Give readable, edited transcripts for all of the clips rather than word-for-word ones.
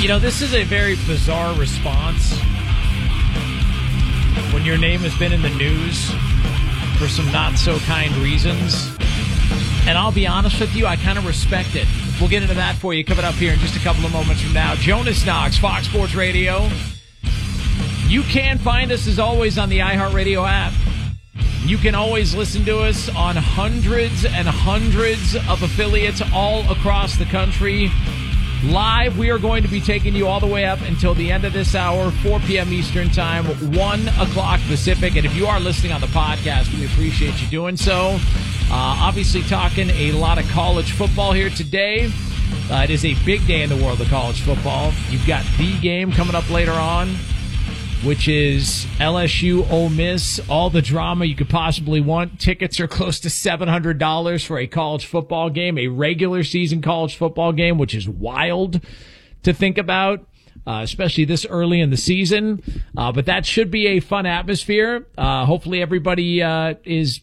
This is a very bizarre response when your name has been in the news for some not-so-kind reasons. And I'll be honest with you, I kind of respect it. We'll get into that for you coming up here in just a couple of moments from now. Jonas Knox, Fox Sports Radio. You can find us, as always, on the iHeartRadio app. You can always listen to us on hundreds and hundreds of affiliates all across the country. Live, we are going to be taking you all the way up until the end of this hour, 4 p.m. Eastern Time, 1 o'clock Pacific. And if you are listening on the podcast, we appreciate you doing so. Obviously talking a lot of college football here today. It is a big day in the world of college football. You've got the game coming up later on, which is LSU Ole Miss. All the drama you could possibly want. Tickets are close to $700 for a college football game, a regular season college football game, which is wild to think about, especially this early in the season. But that should be a fun atmosphere. Hopefully everybody is,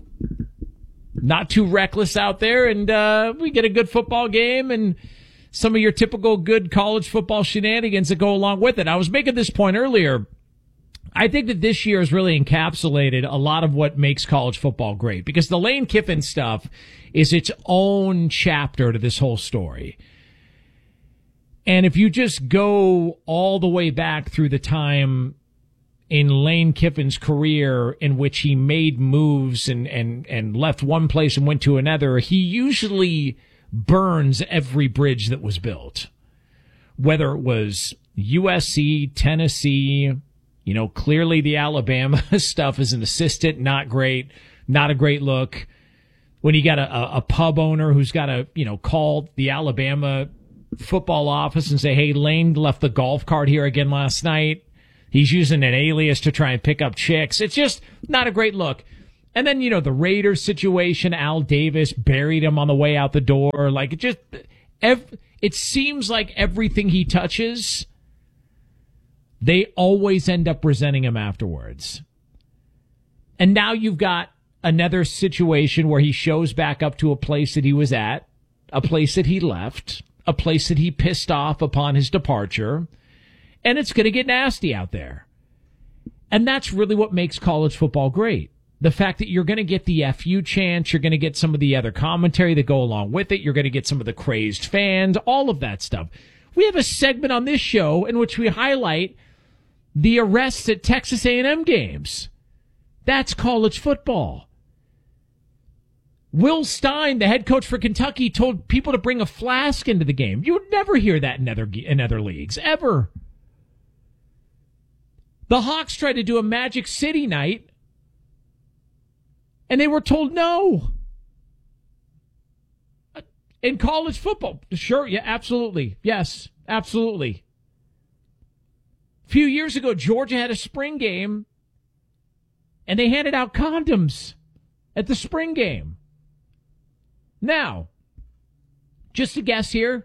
not too reckless out there, and we get a good football game and some of your typical good college football shenanigans that go along with it. I was making this point earlier. I think that this year has really encapsulated a lot of what makes college football great, because the Lane Kiffin stuff is its own chapter to this whole story. And if you just go all the way back through the time in Lane Kiffin's career in which he made moves and left one place and went to another, he usually burns every bridge that was built, whether it was USC, Tennessee, clearly the Alabama stuff as an assistant, not great, not a great look. When you got a pub owner who's got to, call the Alabama football office and say, hey, Lane left the golf cart here again last night. He's using an alias to try and pick up chicks. It's just not a great look. And then, the Raiders situation, Al Davis buried him on the way out the door. Like, it seems like everything he touches, they always end up resenting him afterwards. And now you've got another situation where he shows back up to a place that he was at, a place that he left, a place that he pissed off upon his departure, and it's going to get nasty out there. And that's really what makes college football great. The fact that you're going to get the FU chants, you're going to get some of the other commentary that go along with it, you're going to get some of the crazed fans, all of that stuff. We have a segment on this show in which we highlight the arrests at Texas A&M games. That's college football. Will Stein, the head coach for Kentucky, told people to bring a flask into the game. You would never hear that in other leagues, ever. The Hawks tried to do a Magic City night, and they were told no. In college football, sure, yeah, absolutely. Yes, absolutely. A few years ago, Georgia had a spring game, and they handed out condoms at the spring game. Now, just a guess here,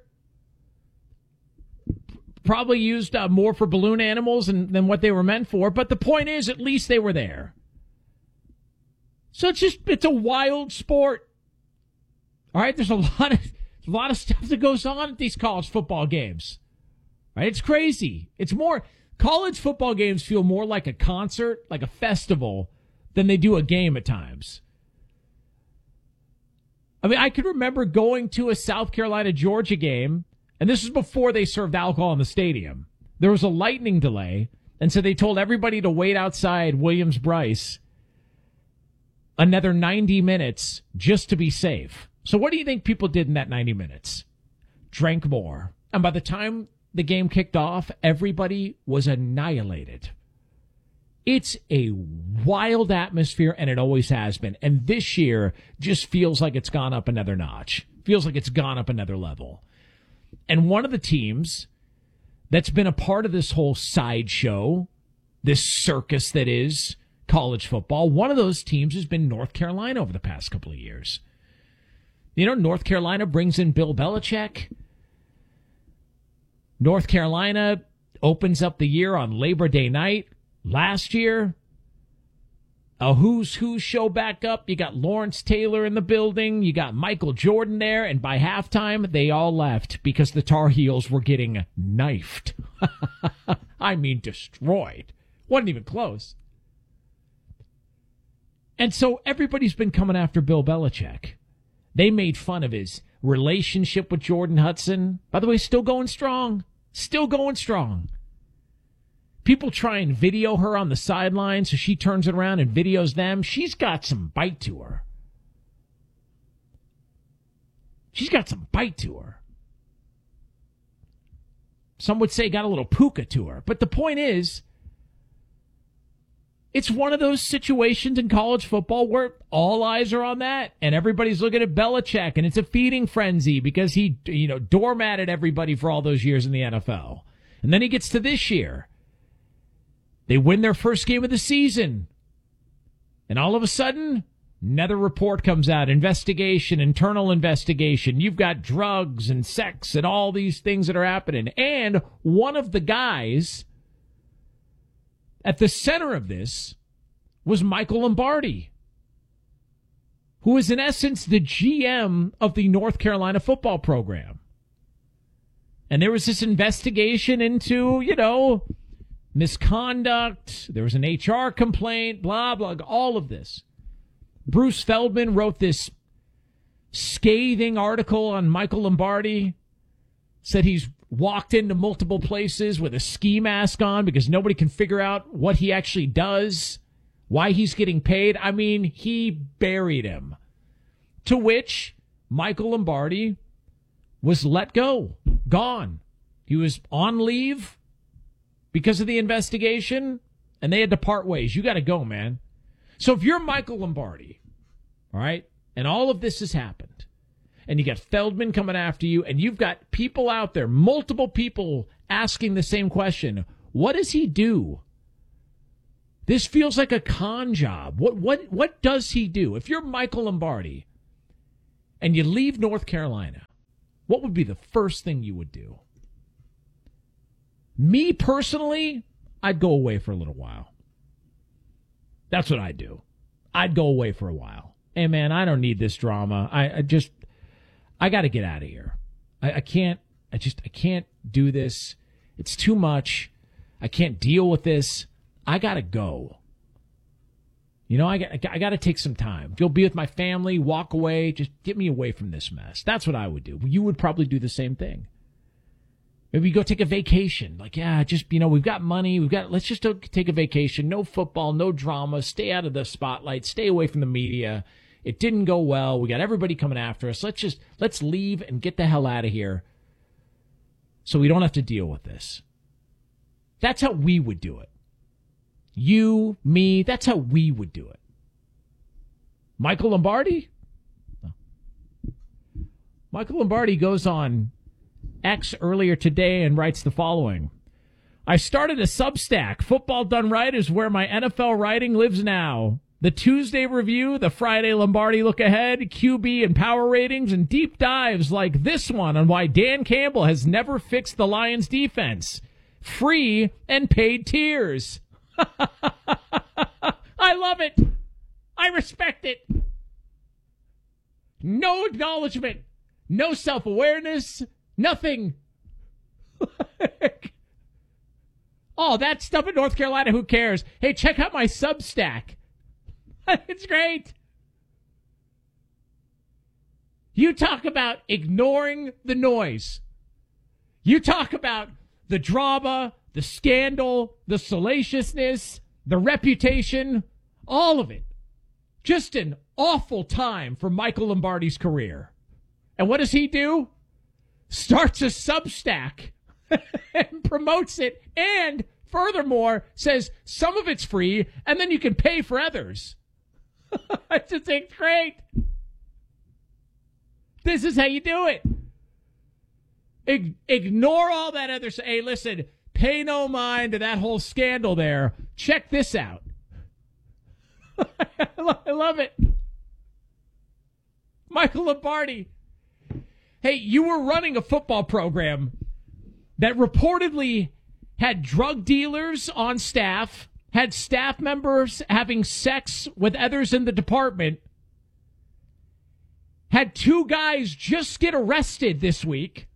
probably used more for balloon animals than what they were meant for, but the point is, at least they were there. So it's a wild sport. All right, there's a lot of stuff that goes on at these college football games. All right, it's crazy. College football games feel more like a concert, like a festival, than they do a game at times. I mean, I can remember going to a South Carolina-Georgia game, and this was before they served alcohol in the stadium. There was a lightning delay, and so they told everybody to wait outside Williams-Brice another 90 minutes just to be safe. So what do you think people did in that 90 minutes? Drank more. And by the time the game kicked off, everybody was annihilated. It's a wild atmosphere, and it always has been. And this year just feels like it's gone up another notch. Feels like it's gone up another level. And one of the teams that's been a part of this whole sideshow, this circus that is college football, one of those teams has been North Carolina over the past couple of years. North Carolina brings in Bill Belichick. North Carolina opens up the year on Labor Day night last year. a Who's Who show back up. You got Lawrence Taylor in the building. You got Michael Jordan there. And by halftime, they all left because the Tar Heels were getting knifed. I mean, destroyed. Wasn't even close. And so everybody's been coming after Bill Belichick. They made fun of his relationship with Jordan Hudson. By the way, still going strong. Still going strong. People try and video her on the sideline, so she turns it around and videos them. She's got some bite to her. She's got some bite to her. Some would say got a little puka to her. But the point is, it's one of those situations in college football where all eyes are on that, and everybody's looking at Belichick, and it's a feeding frenzy because he, doormatted everybody for all those years in the NFL. And then he gets to this year. They win their first game of the season. And all of a sudden, another report comes out. Investigation, internal investigation. You've got drugs and sex and all these things that are happening. And one of the guys at the center of this was Michael Lombardi, who is in essence the GM of the North Carolina football program. And there was this investigation into, misconduct. There was an HR complaint, blah, blah, all of this. Bruce Feldman wrote this scathing article on Michael Lombardi, said he's walked into multiple places with a ski mask on because nobody can figure out what he actually does, why he's getting paid. I mean, he buried him. To which Michael Lombardi was let go, gone. He was on leave because of the investigation, and they had to part ways. You got to go, man. So if you're Michael Lombardi, all right, and all of this has happened, and you got Feldman coming after you, and you've got people out there, multiple people asking the same question, what does he do? This feels like a con job. What does he do? If you're Michael Lombardi and you leave North Carolina, what would be the first thing you would do? Me personally, I'd go away for a little while. That's what I'd do. I'd go away for a while. Hey, man, I don't need this drama. I got to get out of here. I can't do this. It's too much. I can't deal with this. I got to go. I got to take some time. Go be with my family, walk away, just get me away from this mess. That's what I would do. You would probably do the same thing. Maybe go take a vacation. We've got money. Let's just take a vacation. No football, no drama. Stay out of the spotlight. Stay away from the media. It didn't go well. We got everybody coming after us. Let's leave and get the hell out of here so we don't have to deal with this. That's how we would do it. You, me, that's how we would do it. Michael Lombardi? No. Michael Lombardi goes on X earlier today and writes the following. I started a Substack. Football Done Right is where my NFL writing lives now. The Tuesday review, the Friday Lombardi look ahead, QB and power ratings, and deep dives like this one on why Dan Campbell has never fixed the Lions defense. Free and paid tiers. I love it. I respect it. No acknowledgement. No self-awareness. Nothing. Oh, that stuff in North Carolina, who cares? Hey, check out my Substack. It's great. You talk about ignoring the noise. You talk about the drama, the scandal, the salaciousness, the reputation, all of it. Just an awful time for Michael Lombardi's career. And what does he do? Starts a Substack and promotes it, and furthermore says some of it's free and then you can pay for others. I just think it's great. This is how you do it. Ignore all that other. Hey, listen, pay no mind to that whole scandal there. Check this out. I love it. Michael Lombardi. Hey, you were running a football program that reportedly had drug dealers on staff, had staff members having sex with others in the department, had 2 guys just get arrested this week,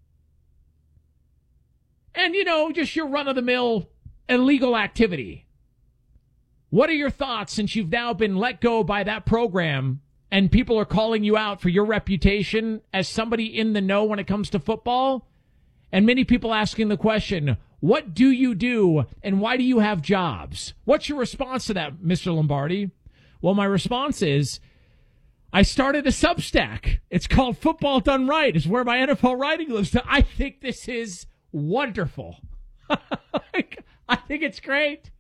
and, just your run-of-the-mill illegal activity. What are your thoughts since you've now been let go by that program and people are calling you out for your reputation as somebody in the know when it comes to football? And many people asking the question, what do you do and why do you have jobs? What's your response to that, Mr. Lombardi? Well, my response is, I started a Substack. It's called Football Done Right. It's where my NFL writing lives. I think this is wonderful. I think it's great.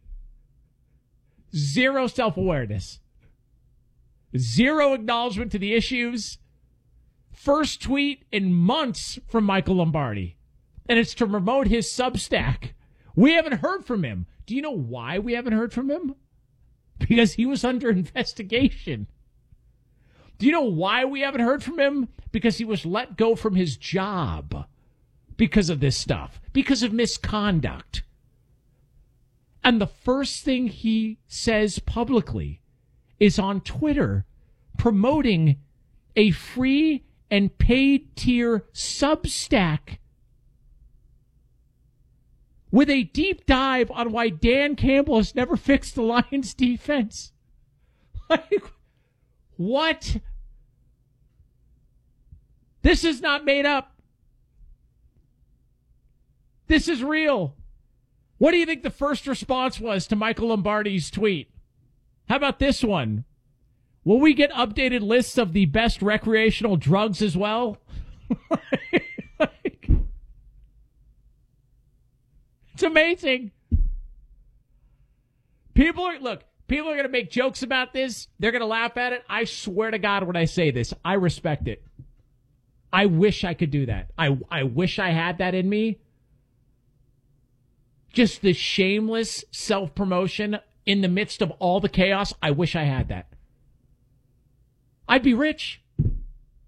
Zero self-awareness. Zero acknowledgement to the issues. First tweet in months from Michael Lombardi. And it's to promote his Substack. We haven't heard from him. Do you know why we haven't heard from him? Because he was under investigation. Do you know why we haven't heard from him? Because he was let go from his job because of this stuff, because of misconduct. And the first thing he says publicly is on Twitter promoting a free and paid tier Substack with a deep dive on why Dan Campbell has never fixed the Lions defense. Like, what? This is not made up. This is real. What do you think the first response was to Michael Lombardi's tweet? How about this one? Will we get updated lists of the best recreational drugs as well? It's amazing. People are going to make jokes about this. They're going to laugh at it. I swear to God when I say this, I respect it. I wish I could do that. I wish I had that in me. Just the shameless self-promotion in the midst of all the chaos. I wish I had that. I'd be rich.